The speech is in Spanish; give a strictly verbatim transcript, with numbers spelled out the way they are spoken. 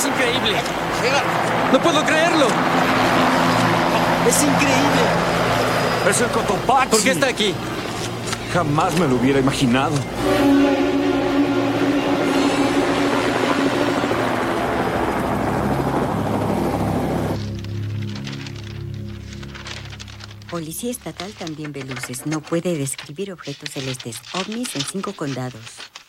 Es increíble. No puedo creerlo. Es increíble. Es el Cotopaxi. ¿Por qué está aquí? Jamás me lo hubiera imaginado. Policía estatal también ve luces. No puede describir objetos celestes. OVNIs en cinco condados.